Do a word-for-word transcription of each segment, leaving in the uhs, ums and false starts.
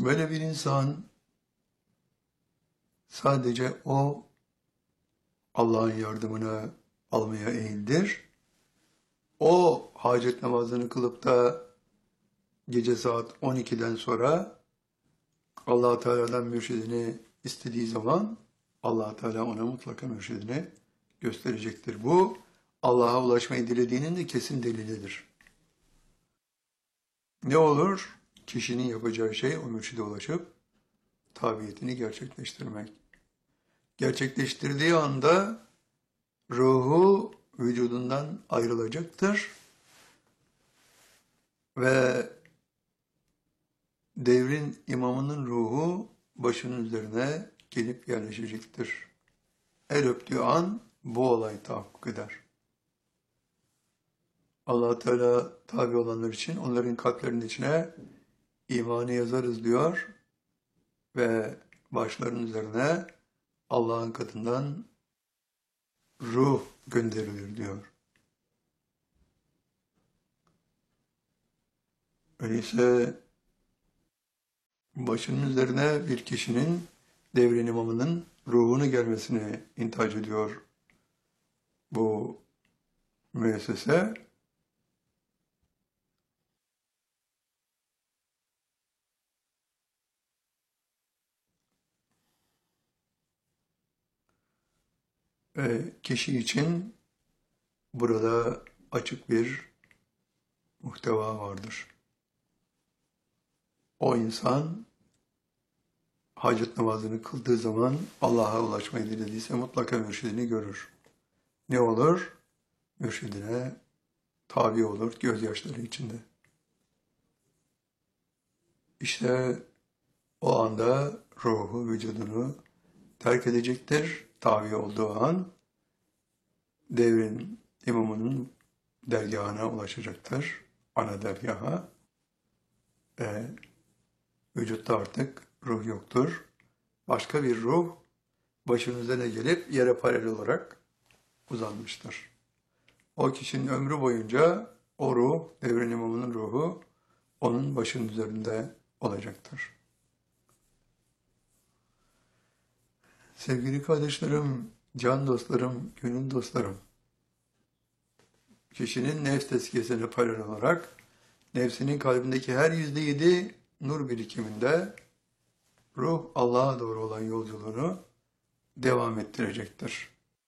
Böyle bir insan sadece o Allah'ın yardımını almaya eğildir. O hacet namazını kılıp da gece saat on ikiden sonra Allah Teala'dan mürşidini istediği zaman Allah Teala ona mutlaka mürşidini gösterecektir. Bu Allah'a ulaşmayı dilediğinin de kesin delilidir. Ne olur? Kişinin yapacağı şey o mürşide ulaşıp tabiyetini gerçekleştirmek. Gerçekleştirdiği anda ruhu vücudundan ayrılacaktır ve devrin imamının ruhu başının üzerine gelip yerleşecektir. El öptüğü an bu olay tahakkuk eder. Allah Teala tabi olanlar için onların kalplerinin içine imanı yazarız diyor ve başlarının üzerine Allah'ın katından ruh gönderilir diyor. Öyleyse başının üzerine bir kişinin devrin imamının ruhunu gelmesini intihac ediyor bu müessese. Ve kişi için burada açık bir muhteva vardır. O insan hacet namazını kıldığı zaman Allah'a ulaşmayı dilediyse mutlaka mürşidini görür. Ne olur? Mürşidine tabi olur gözyaşları içinde. İşte o anda ruhu, vücudunu terk edecektir. Tabi olduğu an devrin imamının dergahına ulaşacaktır. Ana dergaha. Ve vücutta artık ruh yoktur. Başka bir ruh başının üzerine gelip yere paralel olarak uzanmıştır. O kişinin ömrü boyunca o ruh, devrin imamının ruhu onun başının üzerinde olacaktır. Sevgili kardeşlerim, can dostlarım, gönül dostlarım, kişinin nefs tezkiyesine paralel olarak nefsinin kalbindeki her yüzde yedi nur birikiminde ruh Allah'a doğru olan yolculuğunu devam ettirecektir.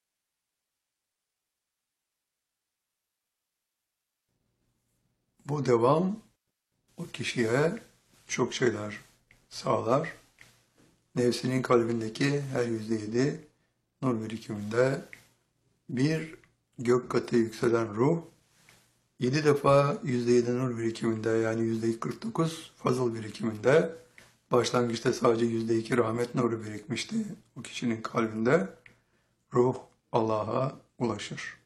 Bu devam o kişiye çok şeyler sağlar. Nefsinin kalbindeki her yüzde yedi nur birikiminde bir gök katı yükselen ruh, yedi defa yüzde yedi nur birikiminde yani yüzde kırk dokuz fazıl birikiminde, başlangıçta sadece yüzde iki rahmet nuru birikmişti o kişinin kalbinde, ruh Allah'a ulaşır.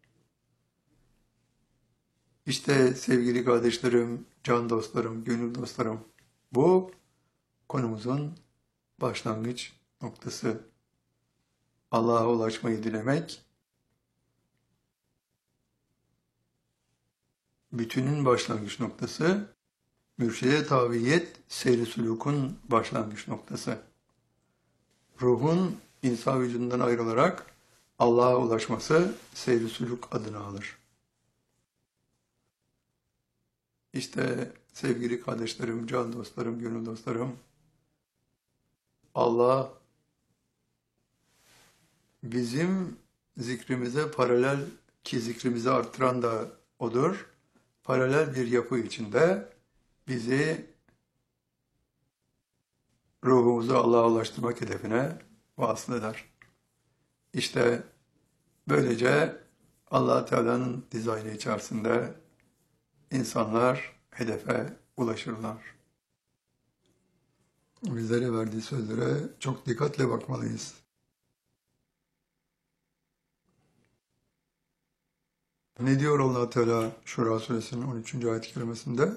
İşte sevgili kardeşlerim, can dostlarım, gönül dostlarım, bu konumuzun başlangıç noktası. Allah'a ulaşmayı dilemek, bütünün başlangıç noktası, mürşide tabiyet, seyri sülûkun başlangıç noktası. Ruhun insan vücudundan ayrılarak Allah'a ulaşması seyri sülûk adını alır. İşte sevgili kardeşlerim, can dostlarım, gönül dostlarım, Allah bizim zikrimize paralel, ki zikrimizi arttıran da odur, paralel bir yapı içinde bizi ruhumuzu Allah'a ulaştırmak hedefine vasıl eder. İşte böylece Allah Teala'nın dizaynı içerisinde insanlar hedefe ulaşırlar. Bizlere verdiği sözlere çok dikkatle bakmalıyız. Ne diyor Allah Teala Şura suresinin on üçüncü ayet-i kerimesinde?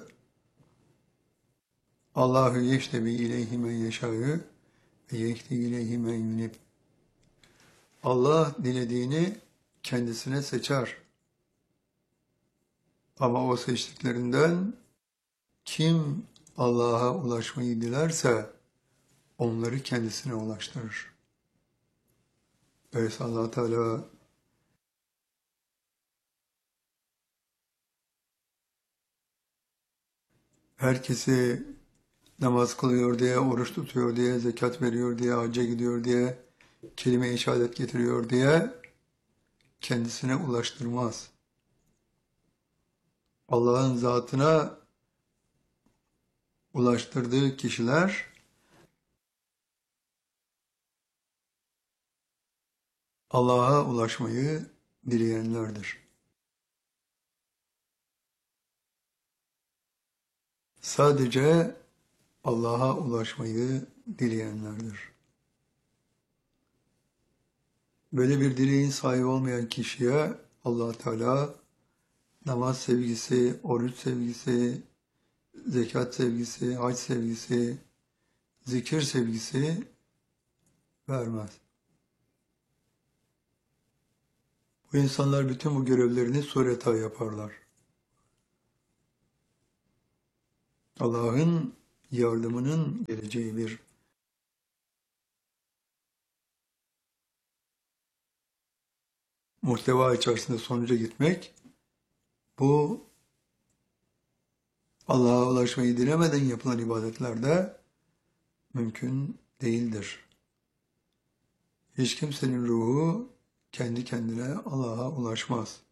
Allahu yeştebi ileyhi men yeşâ'ü ve yehdi ileyhi men yunib. Allah dilediğini kendisine seçer. Ama o seçtiklerinden kim Allah'a ulaşmayı dilerse onları kendisine ulaştırır. Öyleyse Allah Teala herkesi namaz kılıyor diye, oruç tutuyor diye, zekat veriyor diye, hacca gidiyor diye, kelime-i şehadet getiriyor diye kendisine ulaştırmaz. Allah'ın zatına ulaştırdığı kişiler Allah'a ulaşmayı dileyenlerdir. Sadece Allah'a ulaşmayı dileyenlerdir. Böyle bir dileğin sahibi olmayan kişiye Allah Teala namaz sevgisi, oruç sevgisi, zekat sevgisi, hac sevgisi, zikir sevgisi vermez. Bu insanlar bütün bu görevlerini sureta yaparlar. Allah'ın yardımının geleceği bir muhteva içerisinde sonuca gitmek, bu Allah'a ulaşmayı dilemeden yapılan ibadetlerde mümkün değildir. Hiç kimsenin ruhu kendi kendine Allah'a ulaşmaz.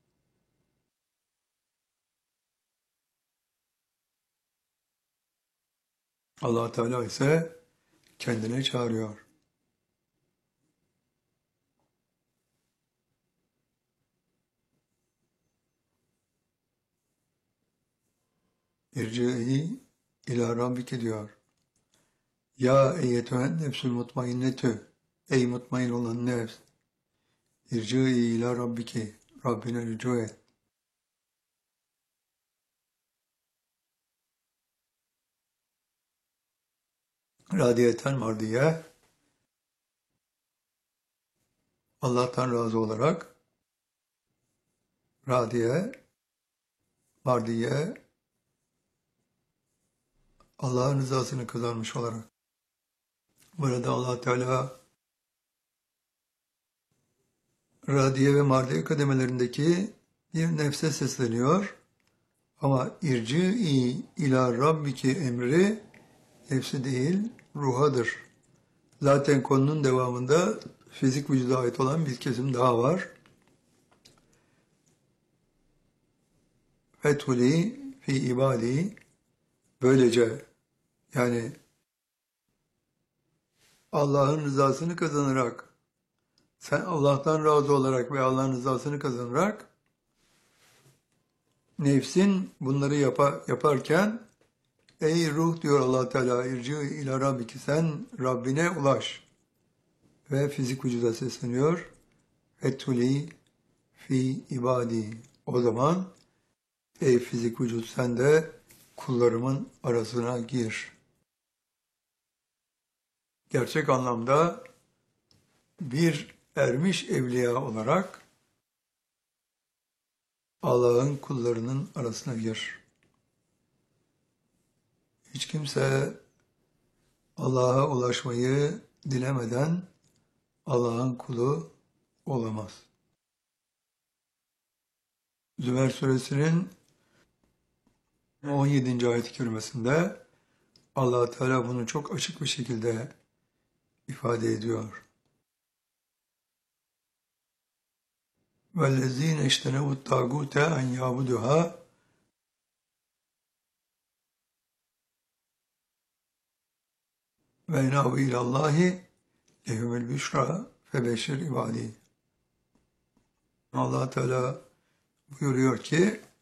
Allah Teala ise kendine çağırıyor. İrci'i ila rabbike diyor. Ya eyyetühen nefsül mutmainnetü. Ey mutmain olan nefs. İrci'i ila rabbike. Rabbine rücu et. Radiyeten mardiye. Allah'tan razı olarak. Radiye. Mardiye. Allah'ın rızasını kazanmış olarak. Burada Allah Teala radiye ve mardiye kademelerindeki bir nefse sesleniyor. Ama irci'i ila rabbiki emri nefsi değil, ruhadır. Zaten konunun devamında fizik vücuda ait olan bir kesim daha var. Fethuli fi ibadi. Böylece yani Allah'ın rızasını kazanarak, sen Allah'tan razı olarak ve Allah'ın rızasını kazanarak nefsin bunları yapa, yaparken ey ruh diyor Allah Teala irci ila rabbiki, sen Rabbine ulaş ve fizik vücuda sesleniyor. Fethuli fi ibadi. O zaman ey fizik vücut sen de kullarımın arasına gir. Gerçek anlamda bir ermiş evliya olarak Allah'ın kullarının arasına gir. Hiç kimse Allah'a ulaşmayı dilemeden Allah'ın kulu olamaz. Zümer suresinin on yedinci ayet-i kerimesinde Allah Teala bunu çok açık bir şekilde ifade ediyor. وَالَّذ۪ينَ اِشْتَنَوُ الطَّاغُوتَ اَنْ يَعْبُدُهَا وَاَنَابُ اِلَى اللّٰهِ لَهُمُ الْبُشْرَى فَبَشِّرْ عِبَادِهِ. Allah Teala buyuruyor ki